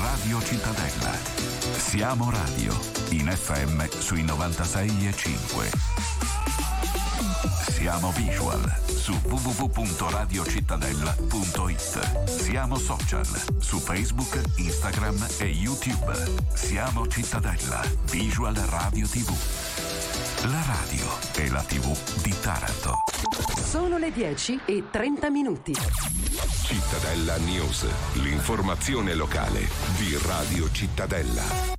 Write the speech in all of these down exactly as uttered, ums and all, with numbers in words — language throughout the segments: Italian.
Radio Cittadella. Siamo radio, in F M sui novantasei e cinque. Siamo visual su w w w punto radio cittadella punto it. Siamo social su Facebook, Instagram e YouTube. Siamo Cittadella, Visual Radio tivù. La radio e la tivù di Taranto. Sono le dieci e trenta minuti. Cittadella News, l'informazione locale di Radio Cittadella.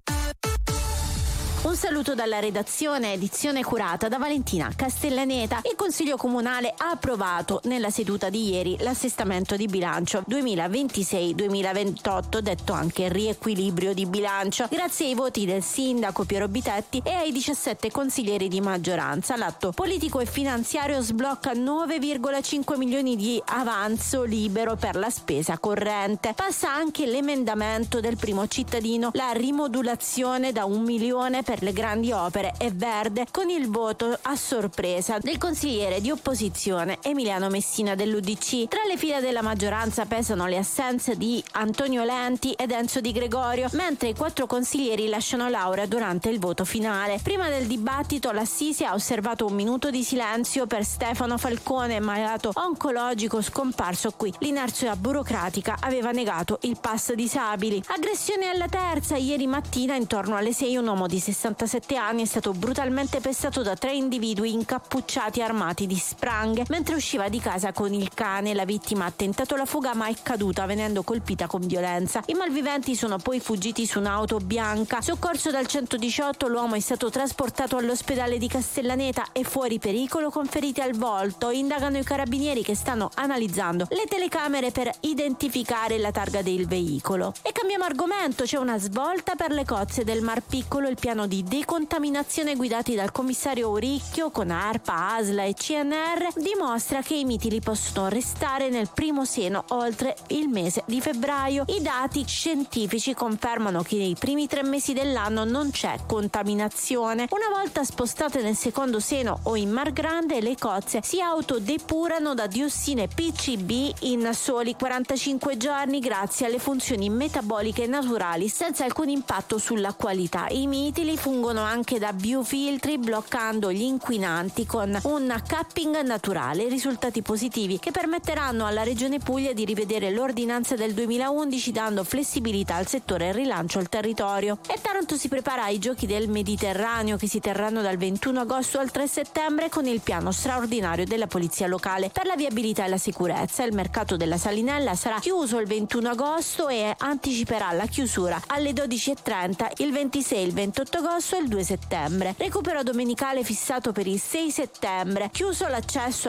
Un saluto dalla redazione, edizione curata da Valentina Castellaneta. Il Consiglio Comunale ha approvato nella seduta di ieri l'assestamento di bilancio duemilaventisei duemilaventotto, detto anche riequilibrio di bilancio. Grazie ai voti del sindaco Piero Bitetti e ai diciassette consiglieri di maggioranza, l'atto politico e finanziario sblocca nove virgola cinque milioni di avanzo libero per la spesa corrente. Passa anche l'emendamento del primo cittadino, la rimodulazione da un milione per le grandi opere è verde, con il voto a sorpresa del consigliere di opposizione Emiliano Messina dell'U D C. Tra le fila della maggioranza pesano le assenze di Antonio Lenti ed Enzo Di Gregorio, mentre i quattro consiglieri lasciano l'aula durante il voto finale. Prima del dibattito l'Assisi ha osservato un minuto di silenzio per Stefano Falcone, malato oncologico scomparso qui. L'inerzia burocratica aveva negato il pass disabili. Aggressione alla terza. Ieri mattina intorno alle sei un uomo di sessantasette anni è stato brutalmente pestato da tre individui incappucciati armati di spranghe mentre usciva di casa con il cane. La vittima ha tentato la fuga ma è caduta venendo colpita con violenza. I malviventi sono poi fuggiti su un'auto bianca. Soccorso dal centodiciotto, l'uomo è stato trasportato all'ospedale di Castellaneta e fuori pericolo con ferite al volto. Indagano i carabinieri che stanno analizzando le telecamere per identificare la targa del veicolo. E cambiamo argomento, c'è una svolta per le cozze del Mar Piccolo. Il piano di decontaminazione guidati dal commissario Oricchio con ARPA, A S L A e C N R dimostra che i mitili possono restare nel primo seno oltre il mese di febbraio. I dati scientifici confermano che nei primi tre mesi dell'anno non c'è contaminazione. Una volta spostate nel secondo seno o in Mar Grande, le cozze si autodepurano da diossine P C B in soli quarantacinque giorni grazie alle funzioni metaboliche naturali senza alcun impatto sulla qualità. I mitili fungono anche da biofiltri bloccando gli inquinanti con un capping naturale, risultati positivi che permetteranno alla Regione Puglia di rivedere l'ordinanza del duemilaundici dando flessibilità al settore e rilancio al territorio. E Taranto si prepara ai Giochi del Mediterraneo che si terranno dal ventuno agosto al tre settembre con il piano straordinario della Polizia Locale per la viabilità e la sicurezza. Il mercato della Salinella sarà chiuso il ventuno agosto e anticiperà la chiusura alle dodici e trenta il ventisei, il ventotto agosto e il due settembre. Recupero domenicale fissato per il sei settembre. Chiuso l'accesso